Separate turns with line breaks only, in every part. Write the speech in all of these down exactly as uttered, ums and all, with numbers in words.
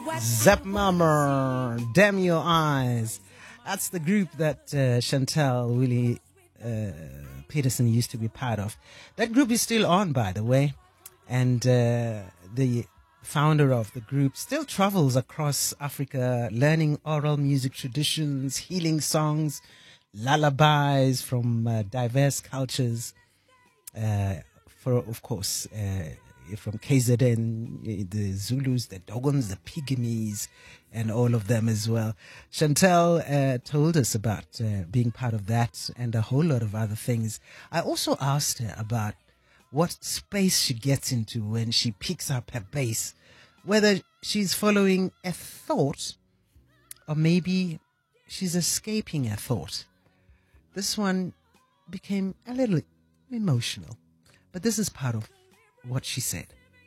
Zep Mama, Damn Your Eyes. That's the group that uh, Chantel Willie uh, Peterson used to be part of. That group is still on, by the way. And uh, the founder of the group still travels across Africa, learning oral music traditions, healing songs, lullabies from uh, diverse cultures. Uh, for, of course, uh, from K Z N, the Zulus, the Dogons, the Pygmies, and all of them as well. Chantel uh, told us about uh, being part of that and a whole lot of other things. I also asked her about what space she gets into when she picks up her bass, whether she's following a thought or maybe she's escaping a thought. This one became a little emotional, but this is part of what she said.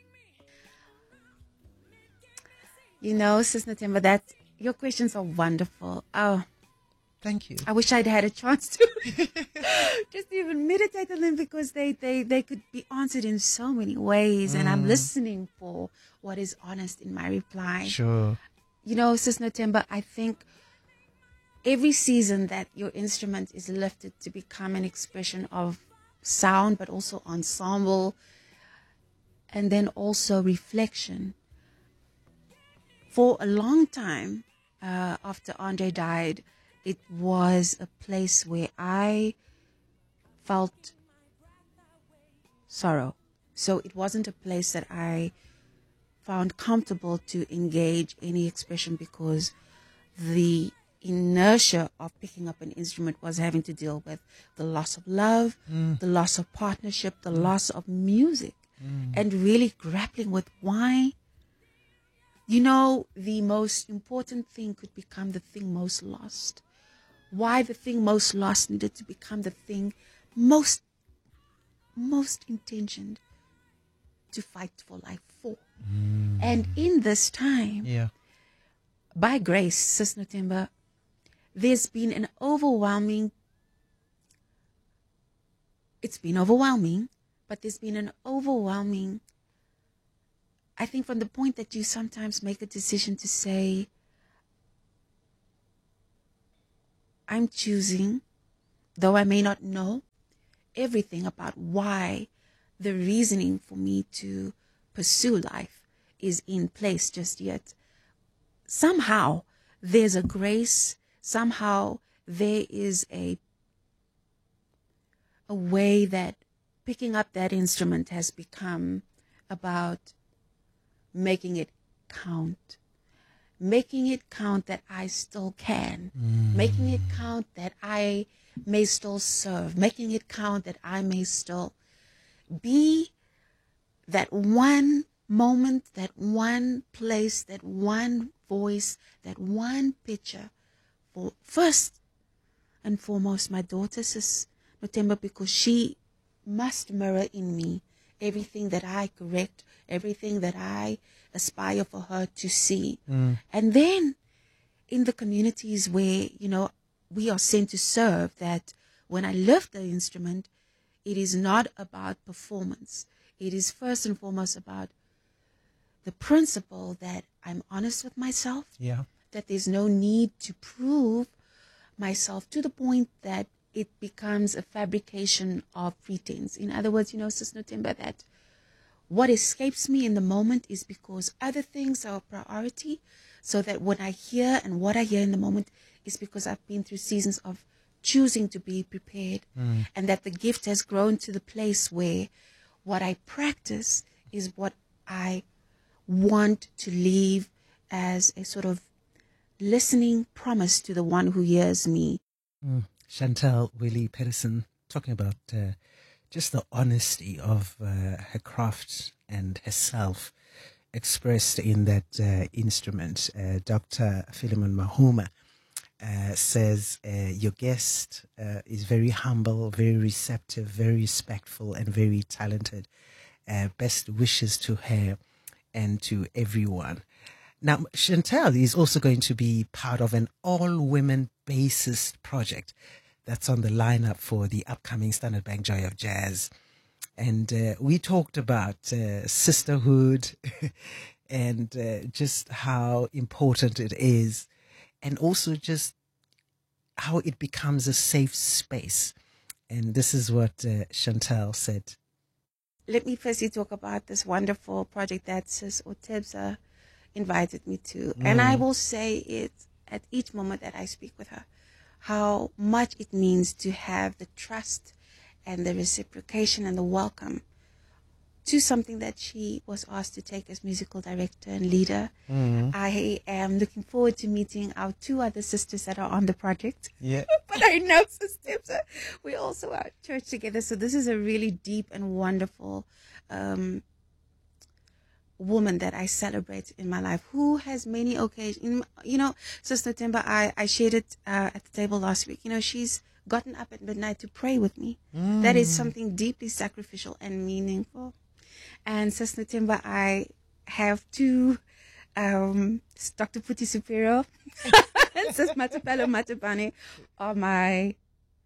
You know, Sis Natemba, that your questions are wonderful. Oh,
thank you.
I wish I'd had a chance to just even meditate on them, because they, they, they could be answered in so many ways. Mm. And I'm listening for what is honest in my reply.
Sure.
You know, Sis Natemba, I think every season that your instrument is lifted to become an expression of sound, but also ensemble, and then also reflection. For a long time, uh, after Andre died, it was a place where I felt sorrow. So it wasn't a place that I found comfortable to engage any expression, because the inertia of picking up an instrument was having to deal with the loss of love, mm. the loss of partnership, the mm. loss of music, mm. and really grappling with why, you know, the most important thing could become the thing most lost. Why the thing most lost needed to become the thing most, most intentioned to fight for life for. Mm. And in this time,
yeah.
by grace, Sis Natemba, there's been an overwhelming, it's been overwhelming, but there's been an overwhelming, I think, from the point that you sometimes make a decision to say, I'm choosing, though I may not know everything about why the reasoning for me to pursue life is in place just yet. Somehow there's a grace, somehow there is a a way that picking up that instrument has become about making it count. Making it count that I still can. Mm. Making it count that I may still serve. Making it count that I may still be that one moment, that one place, that one voice, that one picture for first and foremost my daughter, Sis Natemba, because she must mirror in me everything that I correct, everything that I aspire for her to see. Mm. And then in the communities where, you know, we are sent to serve, that when I lift the instrument, it is not about performance. It is first and foremost about the principle that I'm honest with myself,
yeah.
that there's no need to prove myself to the point that it becomes a fabrication of pretense. In other words, you know, Sis Natemba, that what escapes me in the moment is because other things are a priority, so that when I hear and what I hear in the moment is because I've been through seasons of choosing to be prepared, mm. and that the gift has grown to the place where what I practice is what I want to leave as a sort of listening promise to the one who hears me.
Mm. Chantel Willie Peterson talking about uh, just the honesty of uh, her craft and herself expressed in that uh, instrument. Uh, Doctor Philemon Mahuma uh, says uh, your guest uh, is very humble, very receptive, very respectful, and very talented. Uh, best wishes to her and to everyone. Now, Chantel is also going to be part of an all-women bassist project that's on the lineup for the upcoming Standard Bank Joy of Jazz. And uh, we talked about uh, sisterhood and uh, just how important it is, and also just how it becomes a safe space. And this is what uh, Chantel said.
Let me firstly talk about this wonderful project that Sis Otebza invited me to. Mm. And I will say it at each moment that I speak with her, how much it means to have the trust and the reciprocation and the welcome to something that she was asked to take as musical director and leader. Mm. I am looking forward to meeting our two other sisters that are on the project.
Yeah.
But I know sisters, we also are at church together. So this is a really deep and wonderful um, woman that I celebrate in my life, who has many occasions. You know, Sister Timba, I, I shared it uh, at the table last week. You know, she's gotten up at midnight to pray with me. Mm. That is something deeply sacrificial and meaningful. And Sister Timba, I have two, um, Doctor Puti Superior and Sis Matapelo Matabane are my,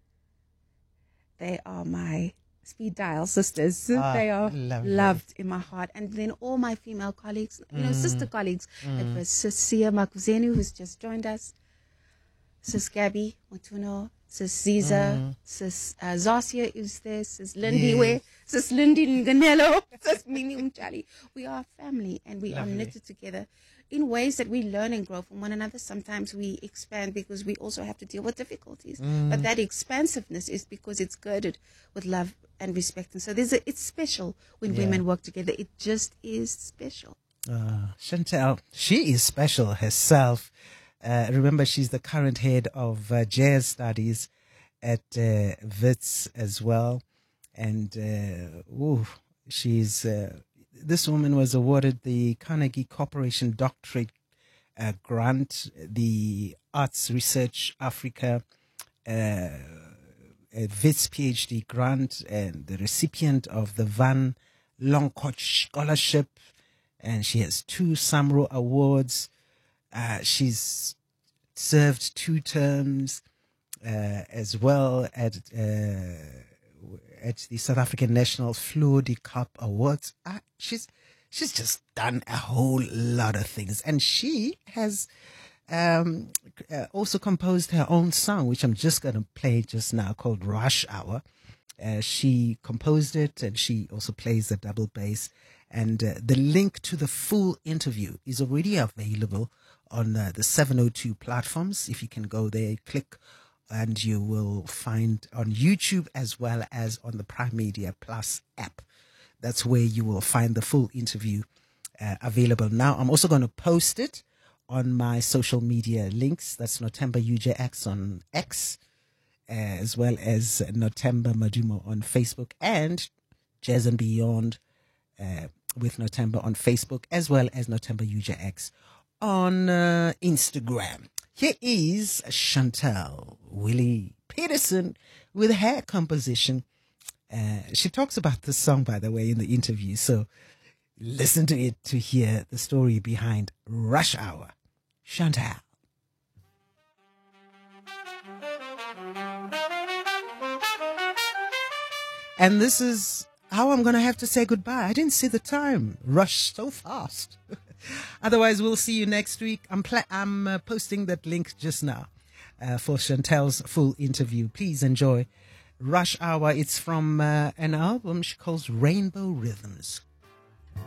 they are my speed dial sisters. Ah, they are lovely. Loved in my heart. And then all my female colleagues, you know, mm. sister colleagues, mm. it was Sis Sia Makuzenu, who's just joined us, Sis Gabby Motuno, Sis Ziza, mm. Sis uh, Zasia is there, Sis Lindy, yes. Sis Lindy Nganello, Sis Mini Umchali. We are family, and we Lovely. Are knitted together in ways that we learn and grow from one another. Sometimes we expand because we also have to deal with difficulties. Mm. But that expansiveness is because it's girded with love and respect. And so there's a, it's special when yeah. women work together. It just is special.
Uh, Chantel, she is special herself. Uh, remember, she's the current head of uh, jazz studies at uh, Wits as well. And uh, ooh, she's uh, this woman was awarded the Carnegie Corporation Doctorate uh, Grant, the Arts Research Africa uh, Wits PhD grant, and the recipient of the Van Lonkoch Scholarship. And she has two SAMRO awards. Uh, she's served two terms uh, as well at uh, at the South African National Fleur Cup Awards. Uh, she's she's just done a whole lot of things, and she has um, uh, also composed her own song, which I'm just going to play just now, called Rush Hour. Uh, she composed it, and she also plays the double bass. And uh, the link to the full interview is already available on uh, the seven oh two platforms. If you can go there, click, and you will find on YouTube as well as on the Prime Media Plus app. That's where you will find the full interview uh, available. Now, I'm also going to post it on my social media links. That's Notemba U J X on X, as well as Notemba Madumo on Facebook, and Jazz and Beyond uh, with Notemba on Facebook, as well as Notemba U J X on uh, Instagram. Here is Chantel Willie Peterson with her composition. Uh, she talks about this song, by the way, in the interview. So listen to it to hear the story behind Rush Hour. Chantel. And this is how I'm going to have to say goodbye. I didn't see the time. Rush so fast. Otherwise, we'll see you next week. I'm pla- I'm uh, posting that link just now uh, for Chantel's full interview. Please enjoy Rush Hour. It's from uh, an album she calls Rainbow Rhythms.